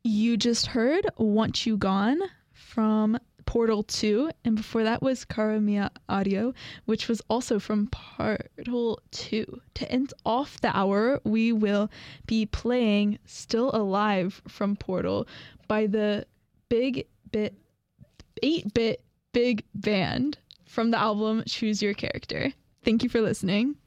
You just heard Want You Gone from Portal 2, and before that was Karamia Audio, which was also from Portal 2. To end off the hour, we will be playing Still Alive from Portal by the 8-bit Big Band from the album Choose Your Character. Thank you for listening.